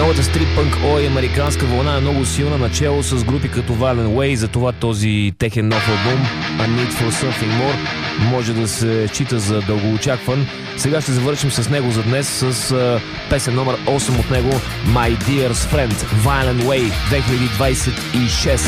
Новата стрит-пънк и американска вълна е много силна, начало с групи като Violent Way, затова този техен нов албум A Need for Something More може да се счита за дългоочакван. Сега ще завършим с него за днес с песен номер 8 от него, My Dear's Friend, Violent Way 2026.